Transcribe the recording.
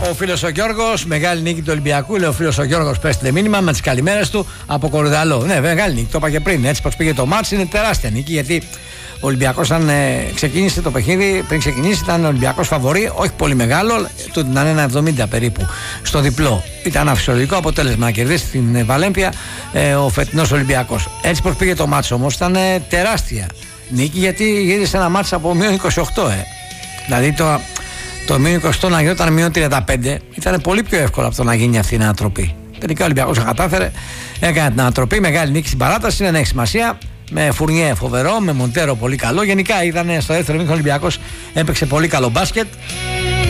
Ο φίλος ο Γιώργος, μεγάλη νίκη του Ολυμπιακού. Λέει ο φίλος ο Γιώργος, πέστε μήνυμα με τις καλημέρες του από Κορυδαλό. Ναι, μεγάλη νίκη, το είπα και πριν. Έτσι πως πήγε το μάτς, είναι τεράστια νίκη, γιατί ο Ολυμπιακός, αν ξεκίνησε το παιχνίδι, πριν ξεκινήσει, ήταν ο Ολυμπιακός φαβορί, όχι πολύ μεγάλο, του ήταν 1,70 περίπου στο διπλό. Ήταν ένα φυσιολογικό αποτέλεσμα να κερδίσει την Βαλένθια ο φετινός Ολυμπιακός. Έτσι πως πήγε το μάτς όμως, ήταν τεράστια νίκη, γιατί γύρισε ένα μάτς από μείον 28. Δηλαδή το μείον 28 να γινόταν μείον 35, ήταν πολύ πιο εύκολο από το να γίνει αυτή η ανατροπή. Τελικά ο Ολυμπιακός κατάφερε, έκανε την ανατροπή, μεγάλη νίκη στην παράταση, δεν έχει σημασία. Με Φουρνιέ φοβερό, με Μοντέρο πολύ καλό. Γενικά είδανε στο δεύτερο μήχρονο ο Ολυμπιακός έπαιξε πολύ καλό μπάσκετ.